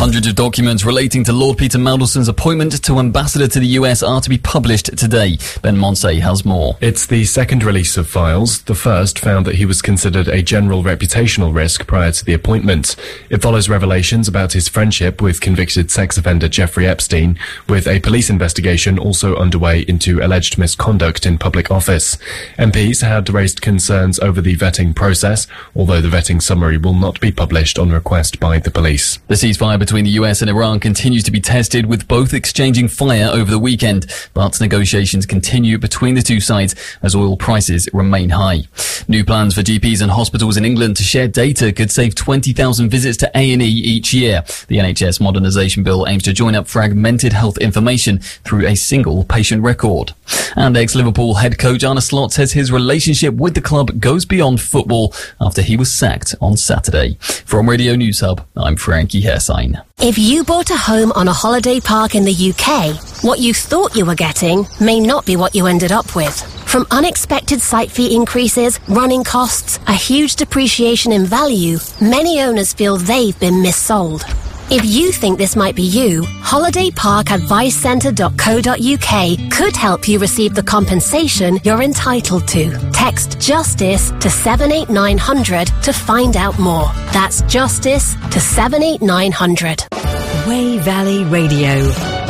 Hundreds of documents relating to Lord Peter Mandelson's appointment to ambassador to the US are to be published today. Ben Monsey has more. It's the second release of files. The first found that he was considered a general reputational risk prior to the appointment. It follows revelations about his friendship with convicted sex offender Jeffrey Epstein, with a police investigation also underway into alleged misconduct in public office. MPs had raised concerns over the vetting process, although the vetting summary will not be published on request by the police. The ceasefire between the US and Iran continues to be tested, with both exchanging fire over the weekend. But negotiations continue between the two sides as oil prices remain high. New plans for GPs and hospitals in England to share data could save 20,000 visits to A&E each year. The NHS modernisation bill aims to join up fragmented health information through a single patient record. And ex-Liverpool head coach Arne Slot says his relationship with the club goes beyond football after he was sacked on Saturday. From Radio News Hub, I'm Frankie Hersign. If you bought a home on a holiday park in the UK, what you thought you were getting may not be what you ended up with. From unexpected site fee increases, running costs, a huge depreciation in value, many owners feel they've been missold. If you think this might be you, holidayparkadvicecentre.co.uk could help you receive the compensation you're entitled to. Text JUSTICE to 78900 to find out more. That's JUSTICE to 78900. Wey Valley Radio.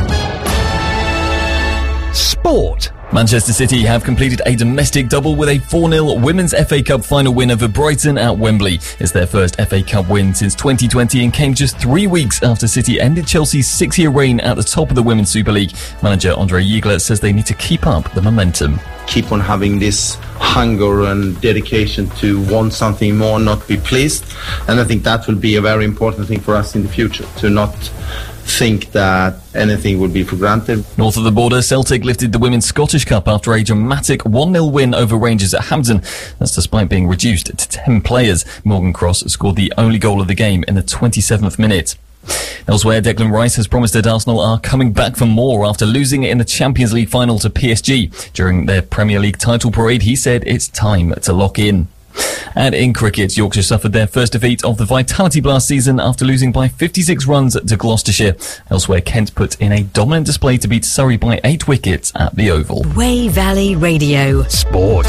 Sport. Manchester City have completed a domestic double with a 4-0 Women's FA Cup final win over Brighton at Wembley. It's their first FA Cup win since 2020 and came just 3 weeks after City ended Chelsea's 6-year reign at the top of the Women's Super League. Manager Andre Yiegler says they need to keep up the momentum. Keep on having this hunger and dedication to want something more, not be pleased. And I think that will be a very important thing for us in the future, to not think that anything would be for granted. North of the border, Celtic lifted the Women's Scottish Cup after a dramatic 1-0 win over Rangers at Hampden. That's despite being reduced to 10 players. Morgan Cross scored the only goal of the game in the 27th minute. Elsewhere, Declan Rice has promised that Arsenal are coming back for more after losing in the Champions League final to PSG. During their Premier League title parade, he said it's time to lock in. And in cricket, Yorkshire suffered their first defeat of the Vitality Blast season after losing by 56 runs to Gloucestershire. Elsewhere, Kent put in a dominant display to beat Surrey by 8 wickets at the Oval. Wey Valley Radio. Sport.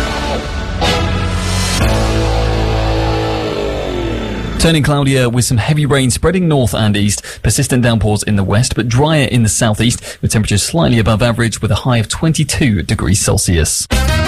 Turning cloudier with some heavy rain spreading north and east, persistent downpours in the west, but drier in the southeast, with temperatures slightly above average with a high of 22 degrees Celsius.